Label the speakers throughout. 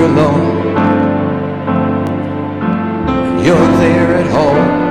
Speaker 1: you're alone, you're there at home.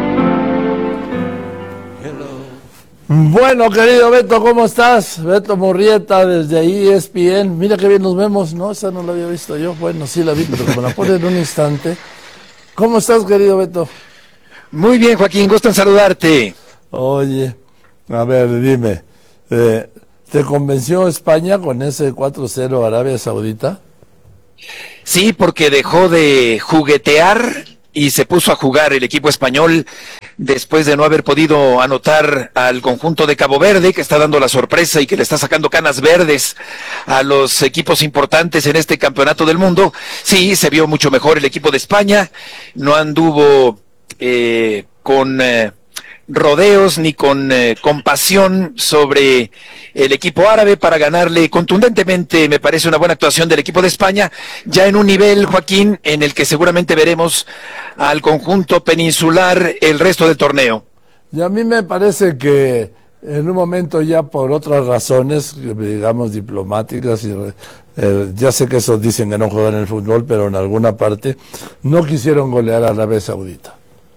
Speaker 2: Bueno, querido Beto, ¿cómo estás? Beto Murrieta desde ESPN. Mira qué bien nos vemos, ¿no? Esa no la había visto yo. Bueno, sí la vi, pero me la pone en un instante. ¿Cómo estás, querido Beto?
Speaker 3: Muy bien, Joaquín, gusto en saludarte.
Speaker 2: Oye, a ver, dime, ¿te convenció España con ese 4-0 Arabia Saudita?
Speaker 3: Sí, porque dejó de juguetear y se puso a jugar el equipo español después de no haber podido anotar al conjunto de Cabo Verde, que está dando la sorpresa y que le está sacando canas verdes a los equipos importantes en este campeonato del mundo. Sí, se vio mucho mejor el equipo de España, no anduvo con rodeos ni con compasión sobre el equipo árabe para ganarle contundentemente. Me parece una buena actuación del equipo de España, ya en un nivel, Joaquín, en el que seguramente veremos al conjunto peninsular el resto del torneo.
Speaker 2: Y a mí me parece que en un momento ya por otras razones, digamos diplomáticas, y ya sé que esos dicen que no juegan en el fútbol, pero en alguna parte no quisieron golear a Arabia Saudita.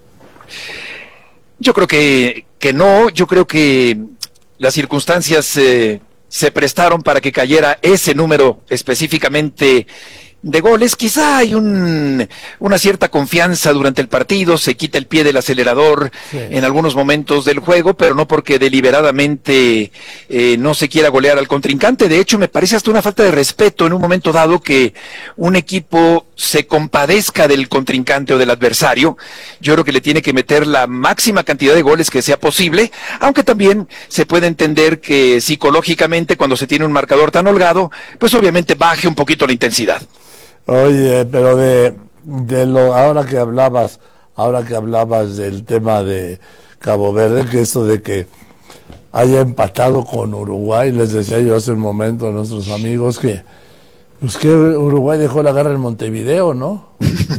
Speaker 3: Yo creo que no, yo creo que las circunstancias se prestaron para que cayera ese número específicamente de goles. Quizá hay una cierta confianza durante el partido, se quita el pie del acelerador en algunos momentos del juego, pero no porque deliberadamente no se quiera golear al contrincante. De hecho, me parece hasta una falta de respeto en un momento dado que un equipo se compadezca del contrincante o del adversario. Yo creo que le tiene que meter la máxima cantidad de goles que sea posible, aunque también se puede entender que psicológicamente cuando se tiene un marcador tan holgado, pues obviamente baje un poquito la intensidad.
Speaker 2: Oye, pero de lo ahora que hablabas del tema de Cabo Verde, que eso de que haya empatado con Uruguay, les decía yo hace un momento a nuestros amigos que Uruguay dejó la guerra en Montevideo, ¿no?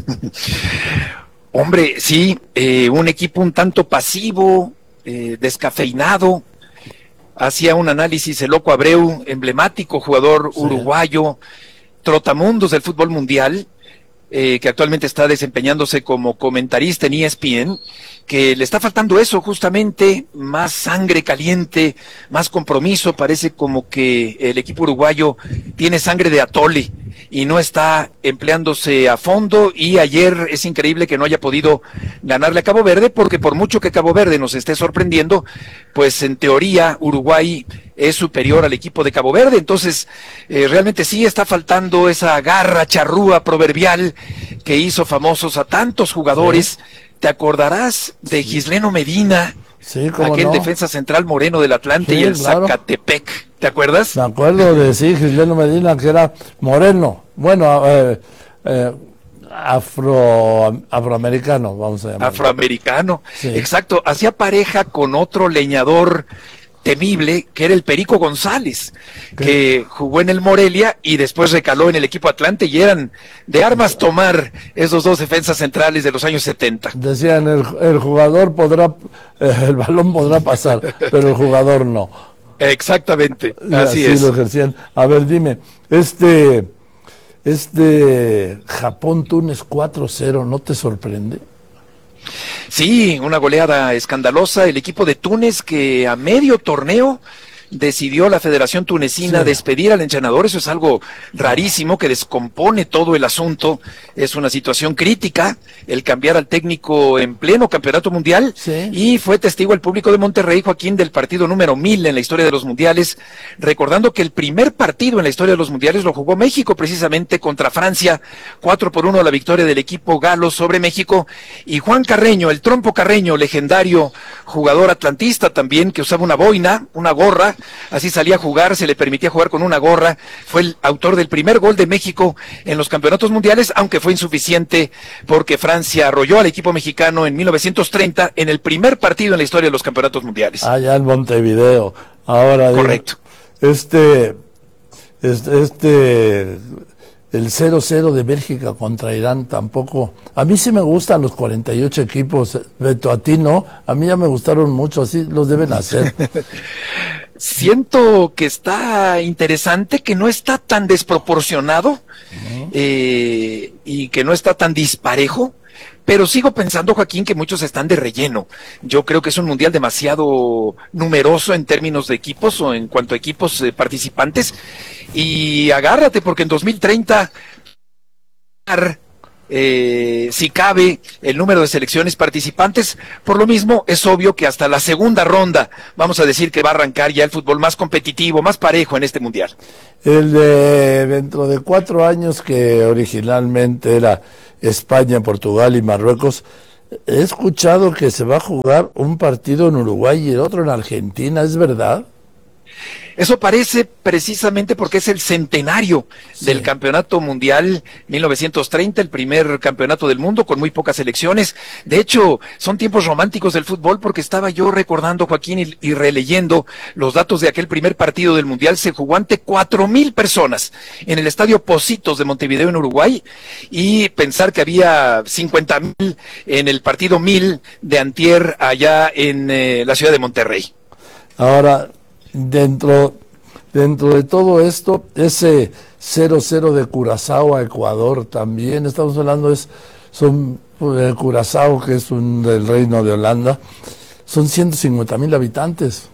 Speaker 3: Hombre, sí, un equipo un tanto pasivo, descafeinado. Hacía un análisis el Loco Abreu, emblemático jugador uruguayo, trotamundos del fútbol mundial, que actualmente está desempeñándose como comentarista en ESPN, que le está faltando eso justamente, más sangre caliente, más compromiso. Parece como que el equipo uruguayo tiene sangre de atole y no está empleándose a fondo, y ayer es increíble que no haya podido ganarle a Cabo Verde, porque por mucho que Cabo Verde nos esté sorprendiendo, pues en teoría Uruguay es superior al equipo de Cabo Verde. Entonces realmente sí está faltando esa garra charrúa proverbial que hizo famosos a tantos jugadores. ¿Te acordarás de Gisleno Medina?
Speaker 2: Sí, ¿cómo
Speaker 3: aquel
Speaker 2: no?
Speaker 3: defensa central moreno del Atlante, sí, y el claro. Zacatepec, ¿te acuerdas?
Speaker 2: Me acuerdo de sí, Gisleno Medina, que era moreno, bueno, afroamericano, vamos a llamarlo.
Speaker 3: Afroamericano,
Speaker 2: sí.
Speaker 3: Exacto, hacía pareja con otro leñador temible, que era el Perico González, que jugó en el Morelia y después recaló en el equipo Atlante, y eran de armas tomar esos dos defensas centrales de los años 70.
Speaker 2: Decían, el jugador el balón podrá pasar, pero el jugador no.
Speaker 3: Exactamente, así es.
Speaker 2: Lo ejercían. A ver, dime, Japón-Túnez 4-0, ¿no te sorprende?
Speaker 3: Sí, una goleada escandalosa. El equipo de Túnez, que a medio torneo decidió la Federación Tunecina despedir al entrenador. Eso es algo rarísimo, que descompone todo el asunto. Es una situación crítica el cambiar al técnico en pleno campeonato mundial. Y fue testigo el público de Monterrey, Joaquín, del partido número 1000 en la historia de los mundiales, recordando que el primer partido en la historia de los mundiales lo jugó México, precisamente contra Francia, 4-1 la victoria del equipo galo sobre México. Y Juan Carreño, el Trompo Carreño, legendario jugador atlantista también, que usaba una boina, una gorra, así salía a jugar, se le permitía jugar con una gorra. Fue el autor del primer gol de México en los campeonatos mundiales, aunque fue insuficiente porque Francia arrolló al equipo mexicano en 1930 en el primer partido en la historia de los campeonatos mundiales.
Speaker 2: Allá en Montevideo. Ahora,
Speaker 3: correcto.
Speaker 2: El 0-0 de Bélgica contra Irán tampoco. A mí sí me gustan los 48 equipos, Beto, a ti no. A mí ya me gustaron mucho, así los deben hacer.
Speaker 3: Siento que está interesante, que no está tan desproporcionado. y que no está tan disparejo. Pero sigo pensando, Joaquín, que muchos están de relleno. Yo creo que es un mundial demasiado numeroso en términos de equipos o en cuanto a equipos participantes. Y agárrate, porque en 2030, si cabe, el número de selecciones participantes. Por lo mismo, es obvio que hasta la segunda ronda, vamos a decir que va a arrancar ya el fútbol más competitivo, más parejo en este mundial.
Speaker 2: El de dentro de 4 años, que originalmente era España, Portugal y Marruecos, he escuchado que se va a jugar un partido en Uruguay y el otro en Argentina, ¿es verdad?
Speaker 3: Eso parece, precisamente porque es el centenario del Campeonato Mundial 1930, el primer campeonato del mundo con muy pocas selecciones. De hecho, son tiempos románticos del fútbol, porque estaba yo recordando, Joaquín, y releyendo los datos de aquel primer partido del Mundial. Se jugó ante 4,000 personas en el Estadio Pocitos de Montevideo, en Uruguay, y pensar que había 50,000 en el partido 1000 de antier allá en la ciudad de Monterrey.
Speaker 2: Ahora, dentro de todo esto, ese 0-0 de Curazao a Ecuador también, estamos hablando, son Curazao, que es del Reino de Holanda, son 150,000 habitantes.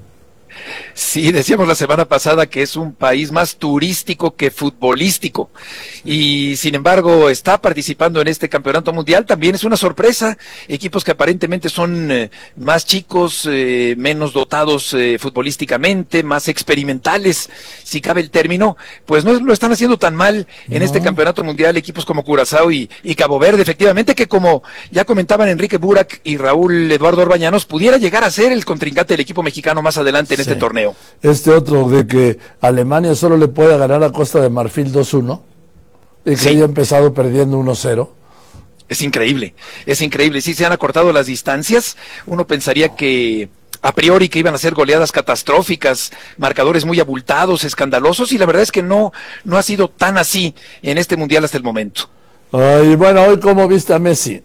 Speaker 3: Sí, decíamos la semana pasada que es un país más turístico que futbolístico, y sin embargo está participando en este campeonato mundial. También es una sorpresa, equipos que aparentemente son más chicos, menos dotados futbolísticamente, más experimentales, si cabe el término, pues no lo están haciendo tan mal en este campeonato mundial, equipos como Curazao y Cabo Verde, efectivamente, que como ya comentaban Enrique Burak y Raúl Eduardo Orbañanos, pudiera llegar a ser el contrincante del equipo mexicano más adelante en este torneo.
Speaker 2: Este otro de que Alemania solo le puede ganar a Costa de Marfil 2-1 y que haya empezado perdiendo 1-0.
Speaker 3: Es increíble, sí se han acortado las distancias. Uno pensaría que a priori que iban a ser goleadas catastróficas, marcadores muy abultados, escandalosos, y la verdad es que no ha sido tan así en este mundial hasta el momento.
Speaker 2: Y bueno, hoy, ¿cómo viste a Messi?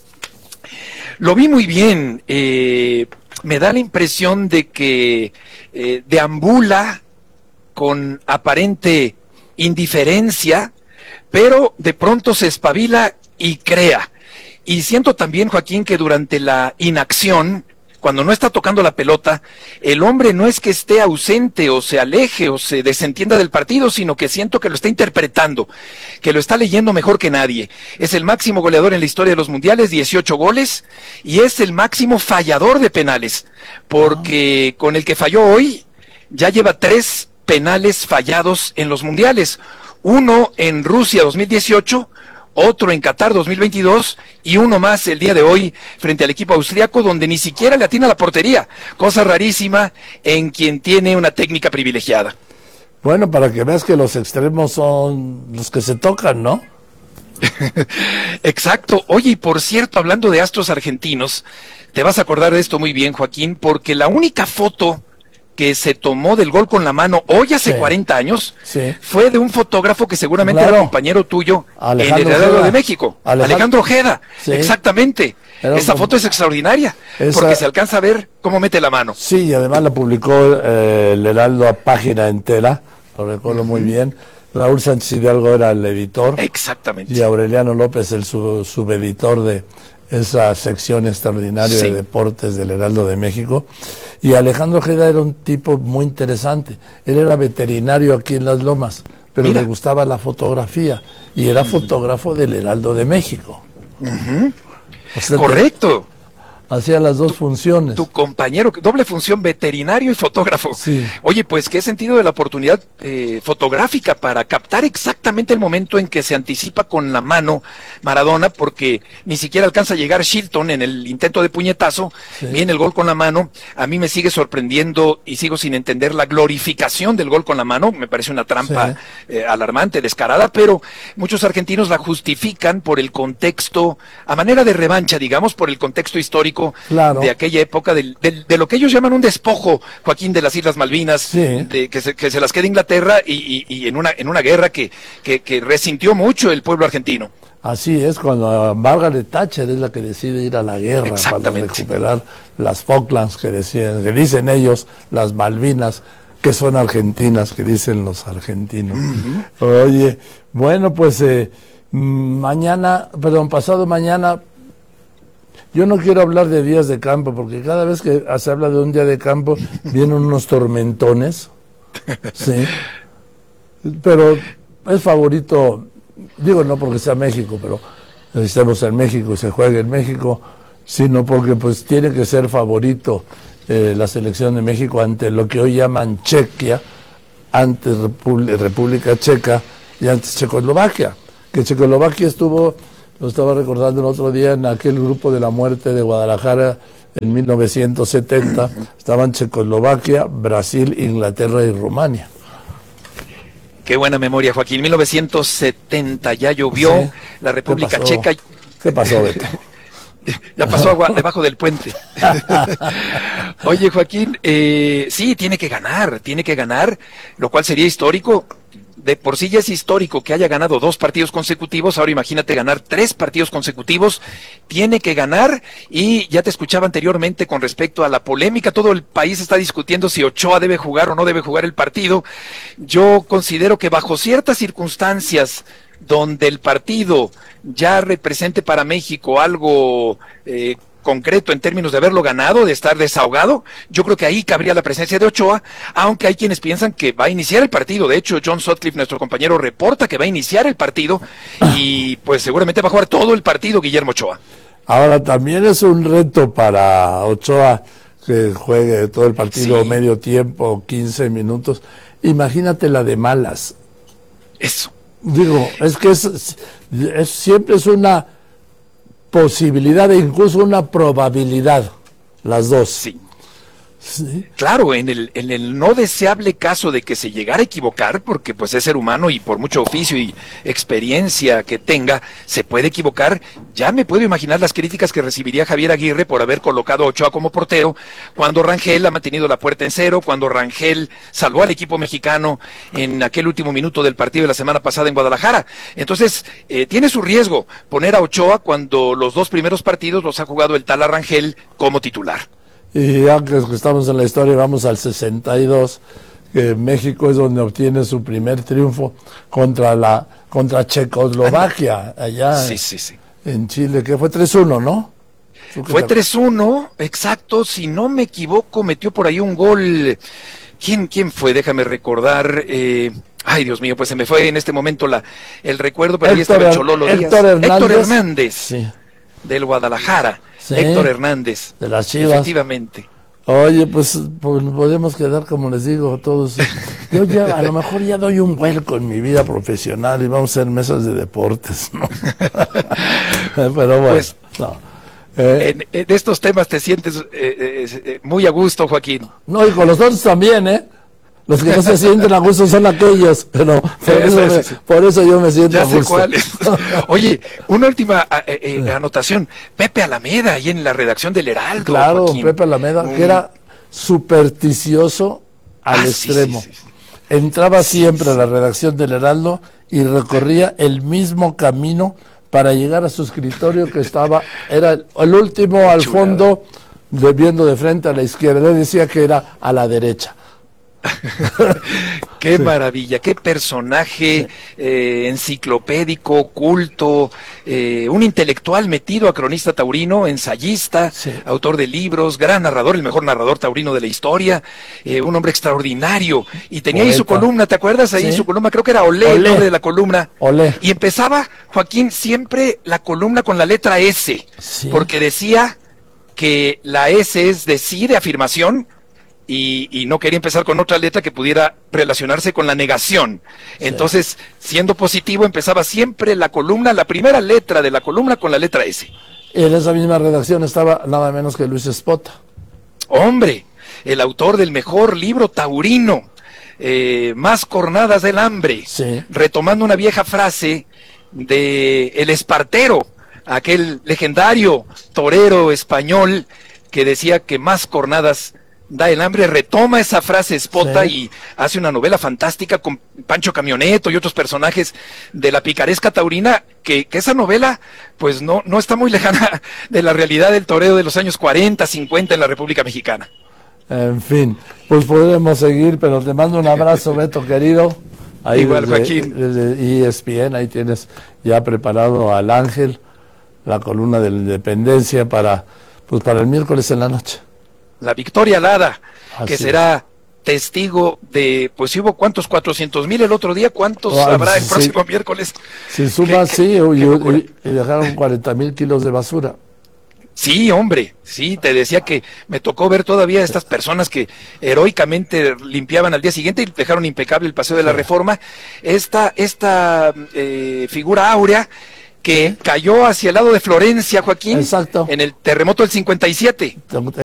Speaker 3: Lo vi muy bien. Me da la impresión de que deambula con aparente indiferencia, pero de pronto se espabila y crea. Y siento también, Joaquín, que durante la inacción, cuando no está tocando la pelota, el hombre no es que esté ausente o se aleje o se desentienda del partido, sino que siento que lo está interpretando, que lo está leyendo mejor que nadie. Es el máximo goleador en la historia de los mundiales, 18 goles, y es el máximo fallador de penales, porque con el que falló hoy ya lleva 3 penales fallados en los mundiales. Uno en Rusia 2018, otro en Qatar 2022 y uno más el día de hoy frente al equipo austriaco, donde ni siquiera le atina la portería, cosa rarísima en quien tiene una técnica privilegiada.
Speaker 2: Bueno, para que veas que los extremos son los que se tocan, ¿no?
Speaker 3: Exacto. Oye, y por cierto, hablando de astros argentinos, te vas a acordar de esto muy bien, Joaquín, porque la única foto que se tomó del gol con la mano hoy hace 40 años fue de un fotógrafo que seguramente era compañero tuyo en el Heraldo de México, Alejandro Ojeda. Exactamente. Esa foto es extraordinaria, porque se alcanza a ver cómo mete la mano.
Speaker 2: Sí, y además la publicó el Heraldo a página entera, lo recuerdo muy bien. Raúl Sánchez Hidalgo era el editor.
Speaker 3: Exactamente.
Speaker 2: Y Aureliano López el subeditor de esa sección extraordinaria de deportes del Heraldo de México. Y Alejandro Ojeda era un tipo muy interesante. Él era veterinario aquí en Las Lomas, pero le gustaba la fotografía y era fotógrafo del Heraldo de México. O sea,
Speaker 3: correcto.
Speaker 2: Hacía las dos funciones.
Speaker 3: Tu compañero, doble función, veterinario y fotógrafo.
Speaker 2: Sí.
Speaker 3: Oye, pues qué sentido de la oportunidad fotográfica para captar exactamente el momento en que se anticipa con la mano Maradona, porque ni siquiera alcanza a llegar Shilton en el intento de puñetazo. Viene el gol con la mano. A mí me sigue sorprendiendo y sigo sin entender la glorificación del gol con la mano. Me parece una trampa alarmante, descarada, pero muchos argentinos la justifican por el contexto, a manera de revancha, digamos, por el contexto histórico de aquella época, de lo que ellos llaman un despojo, Joaquín, de las Islas Malvinas, que se las queda Inglaterra y en una guerra que resintió mucho el pueblo argentino.
Speaker 2: Así es, cuando Margaret Thatcher es la que decide ir a la guerra para recuperar las Falklands, que dicen ellos, las Malvinas, que son argentinas, que dicen los argentinos. Oye, bueno, pues pasado mañana, yo no quiero hablar de días de campo, porque cada vez que se habla de un día de campo, vienen unos tormentones, sí, pero es favorito, digo no porque sea México, pero estemos en México y se juegue en México, sino porque pues tiene que ser favorito la selección de México ante lo que hoy llaman Chequia, antes República Checa y antes Checoslovaquia, que Checoslovaquia lo estaba recordando el otro día en aquel grupo de la muerte de Guadalajara en 1970, estaban Checoslovaquia, Brasil, Inglaterra y Rumania.
Speaker 3: Qué buena memoria, Joaquín. 1970 ya llovió, sí. La República Checa.
Speaker 2: ¿Qué pasó, Beto?
Speaker 3: Ya pasó agua debajo del puente. Oye, Joaquín, sí, tiene que ganar, lo cual sería histórico. De por sí ya es histórico que haya ganado 2 partidos consecutivos, ahora imagínate ganar 3 partidos consecutivos, tiene que ganar. Y ya te escuchaba anteriormente con respecto a la polémica, todo el país está discutiendo si Ochoa debe jugar o no debe jugar el partido. Yo considero que bajo ciertas circunstancias donde el partido ya represente para México algo concreto en términos de haberlo ganado, de estar desahogado, yo creo que ahí cabría la presencia de Ochoa, aunque hay quienes piensan que va a iniciar el partido. De hecho, John Sutcliffe, nuestro compañero, reporta que va a iniciar el partido y pues seguramente va a jugar todo el partido Guillermo Ochoa. Ahora, también es un reto para Ochoa que juegue todo el partido, sí, medio tiempo, 15 minutos. Imagínate la de malas. Eso. Digo, es que siempre es una posibilidad e incluso una probabilidad, las dos. Sí. Sí. Claro, en el no deseable caso de que se llegara a equivocar, porque pues es ser humano y por mucho oficio y experiencia que tenga, se puede equivocar. Ya me puedo imaginar las críticas que recibiría Javier Aguirre por haber colocado a Ochoa como portero, cuando Rangel ha mantenido la puerta en cero, cuando Rangel salvó al equipo mexicano en aquel último minuto del partido de la semana pasada en Guadalajara. Entonces, tiene su riesgo poner a Ochoa cuando los 2 primeros partidos los ha jugado el tal Rangel como titular. Y ya que estamos en la historia, vamos al 62, que México es donde obtiene su primer triunfo contra Checoslovaquia, allá en Chile, que fue 3-1, ¿no? Fue 3-1, exacto, si no me equivoco, metió por ahí un gol. ¿Quién fue? Déjame recordar. Ay, Dios mío, pues se me fue en este momento el recuerdo, pero ahí estaba el Chololo Díaz. Héctor Hernández, sí, del Guadalajara. Sí, Héctor Hernández, de las Chivas. Efectivamente. Oye, pues podemos quedar, como les digo, todos. Yo ya, a lo mejor ya doy un vuelco en mi vida profesional y vamos a hacer mesas de deportes, ¿no? Pero bueno, pues, no. En estos temas te sientes muy a gusto, Joaquín. No, y con los otros también, ¿eh? Los que no se sienten a gusto son aquellos, pero por eso yo me siento a gusto. Ya sé cuáles. Oye, una última anotación. Pepe Alameda, ahí en la redacción del Heraldo. Claro, Joaquín. Pepe Alameda, que era supersticioso al extremo. Sí. Entraba siempre a la redacción del Heraldo y recorría el mismo camino para llegar a su escritorio, que era el último al fondo, viendo de frente a la izquierda. Él decía que era a la derecha. Qué maravilla, qué personaje enciclopédico, culto, un intelectual metido a cronista taurino, ensayista, autor de libros, gran narrador, el mejor narrador taurino de la historia, un hombre extraordinario, y tenía ahí su columna, ¿te acuerdas? Ahí su columna, creo que era Olé, el nombre de la columna. Olé. Y empezaba, Joaquín, siempre la columna con la letra S, porque decía que la S es de sí, de afirmación, y no quería empezar con otra letra que pudiera relacionarse con la negación. Entonces, siendo positivo, empezaba siempre la columna, la primera letra de la columna con la letra S. En esa misma redacción estaba nada menos que Luis Espota. Hombre, el autor del mejor libro taurino, Más cornadas del hambre, retomando una vieja frase de El Espartero, aquel legendario torero español que decía que más cornadas da el hambre. Retoma esa frase Espota y hace una novela fantástica con Pancho Camioneto y otros personajes de la picaresca taurina, que esa novela pues no está muy lejana de la realidad del toreo de los años 40, 50 en la República Mexicana.
Speaker 2: En fin, pues podremos seguir, pero te mando un abrazo, Beto, querido. Ahí
Speaker 3: Igual,
Speaker 2: desde,
Speaker 3: Joaquín.
Speaker 2: desde ESPN, ahí tienes ya preparado al Ángel, la columna de la Independencia para el miércoles en la noche.
Speaker 3: La victoria alada, que
Speaker 2: Así
Speaker 3: será testigo de, pues hubo cuántos, 400,000 el otro día, ¿cuántos habrá el
Speaker 2: sí.
Speaker 3: próximo miércoles?
Speaker 2: Si sumas,
Speaker 3: Qué
Speaker 2: sí,
Speaker 3: locura.
Speaker 2: y dejaron 40,000 kilos de basura.
Speaker 3: Sí, hombre, sí, te decía que me tocó ver todavía estas personas que heroicamente limpiaban al día siguiente y dejaron impecable el Paseo de la Reforma. Esta figura áurea que cayó hacia el lado de Florencia, Joaquín,
Speaker 2: Exacto.
Speaker 3: en el terremoto del 57.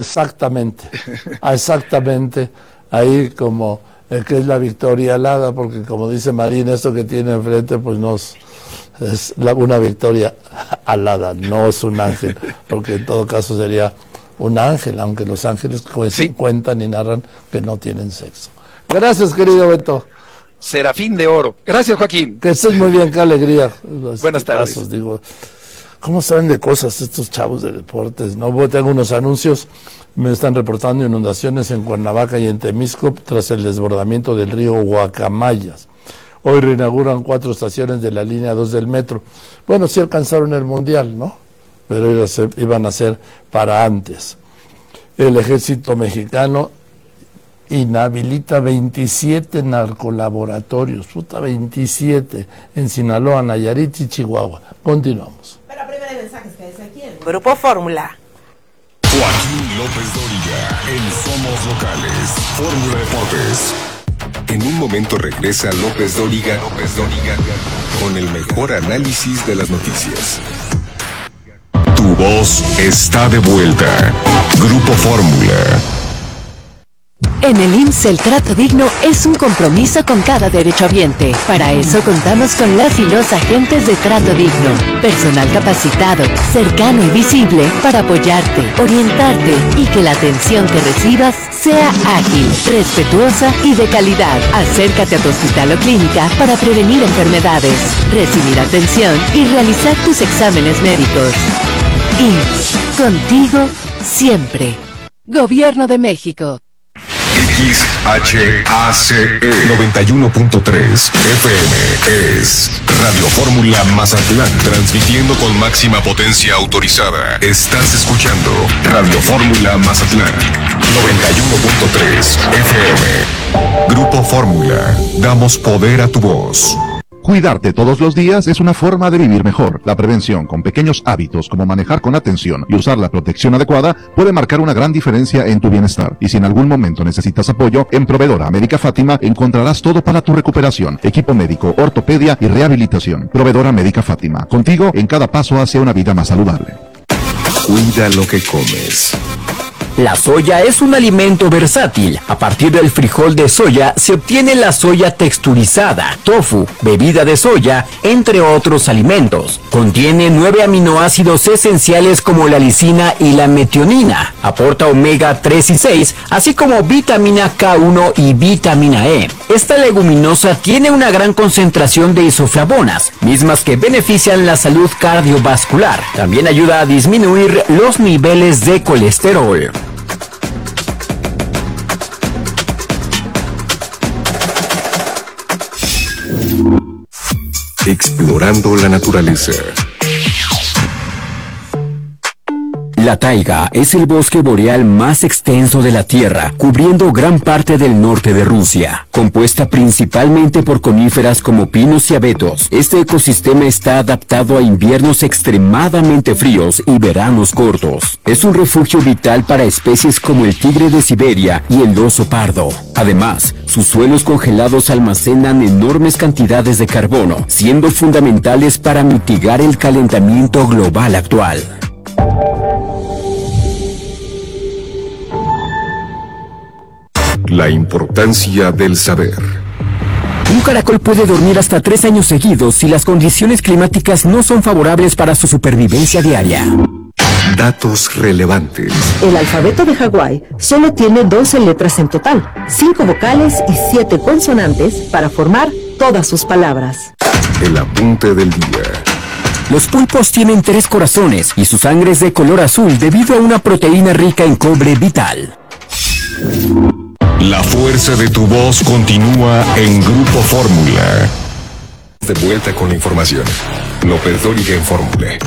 Speaker 2: Exactamente. Ahí como que es la victoria alada, porque como dice Marín, esto que tiene enfrente, pues no es una victoria alada, no es un ángel, porque en todo caso sería un ángel, aunque los ángeles
Speaker 3: Sí.
Speaker 2: cuentan y narran que no tienen sexo. Gracias, querido Beto.
Speaker 3: Serafín de oro. Gracias, Joaquín.
Speaker 2: Que estés muy bien, qué alegría.
Speaker 3: Buenas tardes.
Speaker 2: Digo, ¿cómo saben de cosas estos chavos de deportes? No, tengo unos anuncios. Me están reportando inundaciones en Cuernavaca y en Temisco tras el desbordamiento del río Guacamayas. Hoy reinauguran 4 estaciones de la línea 2 del metro. Bueno, sí alcanzaron el mundial, ¿no? Pero iban a ser para antes. El ejército mexicano inhabilita 27 narcolaboratorios, 27, en Sinaloa, Nayarit y Chihuahua. Continuamos.
Speaker 4: Pero primero hay mensajes que dice aquí.
Speaker 5: Grupo Fórmula.
Speaker 6: Joaquín López Dóriga en Somos Locales, Fórmula Deportes. En un momento regresa López Dóriga con el mejor análisis de las noticias. Tu voz está de vuelta. Grupo Fórmula.
Speaker 7: En el IMSS el trato digno es un compromiso con cada derechohabiente. Para eso contamos con las y los agentes de trato digno. Personal capacitado, cercano y visible para apoyarte, orientarte y que la atención que recibas sea ágil, respetuosa y de calidad. Acércate a tu hospital o clínica para prevenir enfermedades, recibir atención y realizar tus exámenes médicos. IMSS, contigo siempre. Gobierno de México.
Speaker 6: XHACE 91.3 FM es Radio Fórmula Mazatlán, transmitiendo con máxima potencia autorizada. Estás escuchando Radio Fórmula Mazatlán 91.3 FM. Grupo Fórmula, damos poder a tu voz.
Speaker 8: Cuidarte todos los días es una forma de vivir mejor. La prevención con pequeños hábitos como manejar con atención y usar la protección adecuada puede marcar una gran diferencia en tu bienestar. Y si en algún momento necesitas apoyo, en Proveedora Médica Fátima encontrarás todo para tu recuperación: equipo médico, ortopedia y rehabilitación. Proveedora Médica Fátima, contigo en cada paso hacia una vida más saludable.
Speaker 6: Cuida lo que comes.
Speaker 9: La soya es un alimento versátil. A partir del frijol de soya se obtiene la soya texturizada, tofu, bebida de soya, entre otros alimentos. Contiene 9 aminoácidos esenciales como la lisina y la metionina. Aporta omega 3 y 6, así como vitamina K1 y vitamina E. Esta leguminosa tiene una gran concentración de isoflavonas, mismas que benefician la salud cardiovascular. También ayuda a disminuir los niveles de colesterol.
Speaker 6: Explorando la naturaleza.
Speaker 9: La taiga es el bosque boreal más extenso de la Tierra, cubriendo gran parte del norte de Rusia. Compuesta principalmente por coníferas como pinos y abetos, este ecosistema está adaptado a inviernos extremadamente fríos y veranos cortos. Es un refugio vital para especies como el tigre de Siberia y el oso pardo. Además, sus suelos congelados almacenan enormes cantidades de carbono, siendo fundamentales para mitigar el calentamiento global actual.
Speaker 6: La importancia del saber.
Speaker 9: Un caracol puede dormir hasta 3 años seguidos si las condiciones climáticas no son favorables para su supervivencia diaria.
Speaker 6: Datos relevantes.
Speaker 10: El alfabeto de Hawái solo tiene 12 letras en total, 5 vocales y 7 consonantes para formar todas sus palabras.
Speaker 6: El apunte del día.
Speaker 9: Los pulpos tienen 3 corazones y su sangre es de color azul debido a una proteína rica en cobre vital.
Speaker 6: La fuerza de tu voz continúa en Grupo Fórmula. De vuelta con la información. López Dóriga en Fórmula.